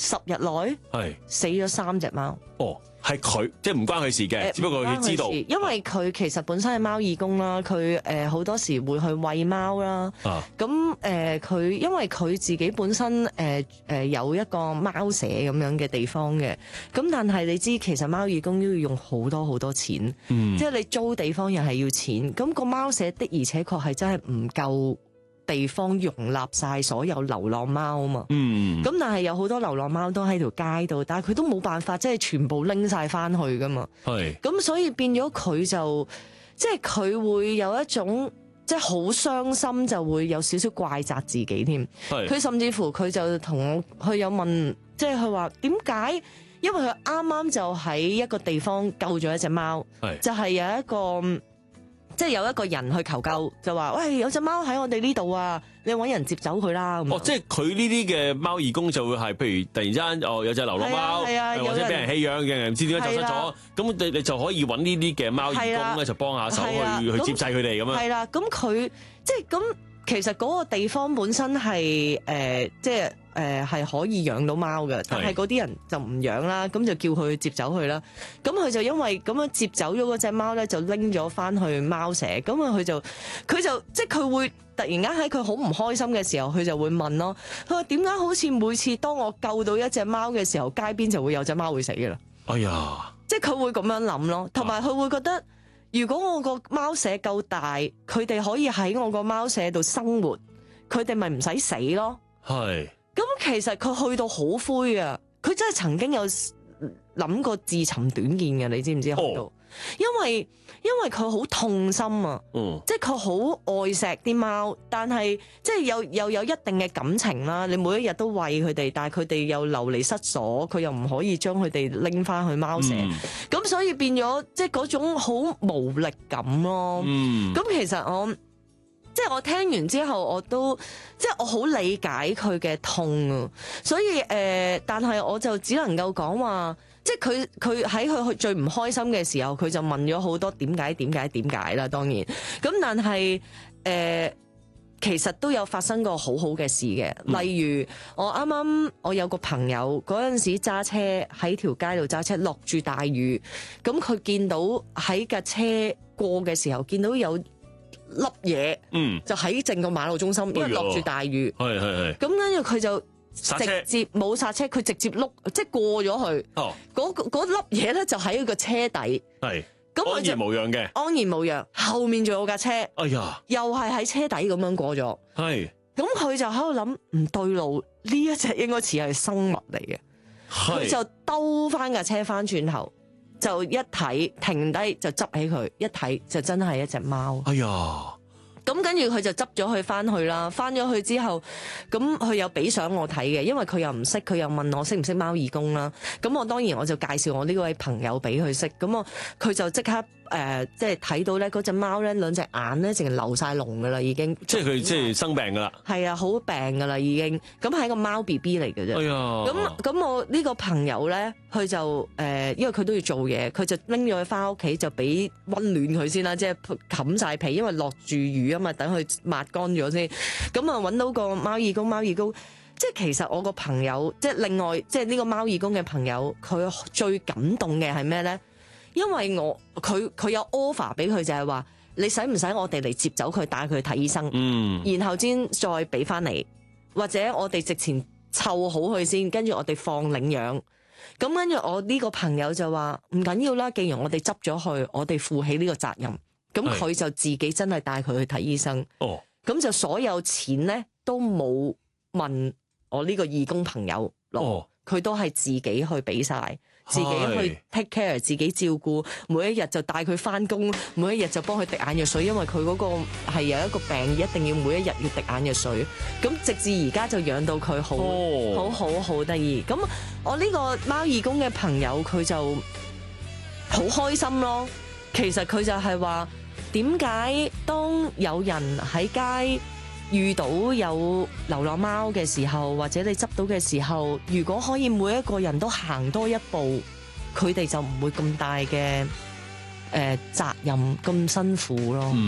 10日內係死咗3隻貓。 哦，係佢即係唔關佢事嘅，只不過佢知道， 因為佢其實本身係貓義工啦，佢好多時會去餵貓啦。咁佢因為佢自己本身有一個貓舍咁樣嘅地方嘅，咁但係你知其實貓義工都要用好多好多錢，即係你租地方又係要錢，咁個貓舍的而且確係真係唔夠地方容納晒所有流浪貓啊嘛，咁但係有好多流浪貓都喺條街度，但係佢都冇辦法即係全部拎晒翻去噶嘛，咁所以變咗佢就即係佢會有一種即係好傷心，就會有少少怪責自己添。佢甚至乎佢就同我，佢有問，即係佢話點解？因為佢啱啱就喺一個地方救咗一隻貓，就係有一個。即係有一個人去求救，就話：喂，有隻貓喺我哋呢度啊！你揾人接走佢啦。哦， 即係佢呢啲嘅貓義工就會係，譬如突然之間有隻流浪貓，或者俾人棄養嘅人唔知點解走失咗，咁你就可以揾呢啲嘅貓義工咧，就幫下手去接濟佢哋咁樣。係啦， 咁佢即係咁，其實嗰個地方本身係即係。係可以養到貓嘅，但係嗰啲人就唔養啦，咁就叫佢接走佢啦。咁佢就因為咁樣接走咗嗰隻貓咧，就拎咗翻去貓舍。咁啊，佢就即係佢會突然間喺佢好唔開心嘅時候，佢就會問咯。佢話點解好似每次當我救到一隻貓嘅時候，街邊就會有隻貓會死嘅啦？ 哎呀！ 即係佢會咁樣諗咯，同埋佢會覺得，如果我個貓舍夠大，佢哋可以喺我個貓舍度生活，佢哋咪唔使死咯。係。咁其實佢去到好灰啊！佢真係曾經有諗過自尋短見嘅，你知唔知去到？因為佢好痛心啊！即係佢好愛錫啲貓，但係即係又有一定嘅感情啦。你每一日都餵佢哋，但係佢哋又流離失所，佢又唔可以將佢哋拎翻去貓舍，咁所以變咗即係嗰種好無力感咯。咁其實即係我聽完之後，我都即係我好理解佢嘅痛啊，所以但係我就只能夠講話，即係佢喺佢最唔開心嘅時候，佢就問咗好多點解啦，當然，咁但係其實都有發生過好好嘅事嘅，例如我啱啱我有個朋友嗰陣時揸車喺條街度揸車，落住大雨，咁佢見到喺架車過嘅時候，見到有粒嘢，就喺正個馬路中心，因為落住大雨，咁跟住佢就直接冇剎車，佢直接碌，即係過咗去。嗰粒嘢咧就喺佢個車底，咁安然無恙嘅，安然無恙。後面仲有架車，哎呀，又係喺車底咁樣過咗。咁佢就喺度諗唔對路，呢一隻應該似係生物嚟嘅，佢就兜翻架車翻轉頭。就一睇停低就執起佢，一睇就真係一隻貓。哎呀！咁跟住佢就執咗佢翻去啦，翻咗去之後，咁佢有俾相我睇嘅，因為佢又唔識，佢又問我識唔識貓義工啦。咁我當然我就介紹我呢位朋友俾佢識，咁佢就即刻即係睇到咧嗰隻貓咧兩隻眼咧淨係流晒膿噶啦，已經。即係佢即係生病噶啦。係啊，好病噶啦已經。咁係一個貓 BB 嚟嘅啫。哎呀！咁我呢個朋友咧，佢就因為佢都要做嘢，佢就拎咗佢翻屋企就俾溫暖佢先啦，即係冚晒被，因為落住雨啊嘛，等佢抹乾咗先。咁啊揾到個貓義工，即係其實我個朋友，即係另外即係呢個貓義工嘅朋友，佢最感動嘅係咩咧？因為佢有 offer 俾佢就係話，你使唔使我哋嚟接走佢，帶佢去睇醫生，然後先再俾翻你，或者我哋直前湊好佢先，跟住我哋放領養。咁跟住我呢個朋友就話唔緊要啦，既然我哋執咗去，我哋負起呢個責任。咁佢就自己真係帶佢去睇醫生。咁就所有錢咧都冇問我呢個義工朋友攞，佢都係自己去俾晒。自己去 take care， 自己照顧，每一日就帶佢翻工，每一日就幫佢滴眼藥水，因為佢嗰個係有一個病，一定要每一日要滴眼藥水。咁直至而家就養到佢好得意。咁我呢個貓義工嘅朋友佢就好開心咯。其實佢就係話，點解當有人喺街遇到有流浪貓嘅時候，或者你執到嘅時候，如果可以每一個人都行多一步，佢哋就唔會咁大嘅責任，咁辛苦咯。